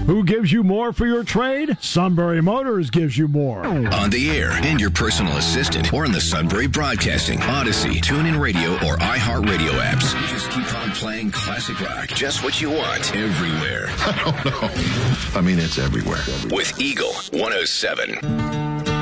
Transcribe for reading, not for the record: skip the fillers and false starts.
Who gives you more for your trade? Sunbury Motors gives you more. On the air and your personal assistant, or in the Sunbury Broadcasting, Odyssey, TuneIn Radio, or iHeartRadio apps. You just keep on playing classic rock. Just what you want, everywhere. I don't know. I mean, it's everywhere. With Eagle 107.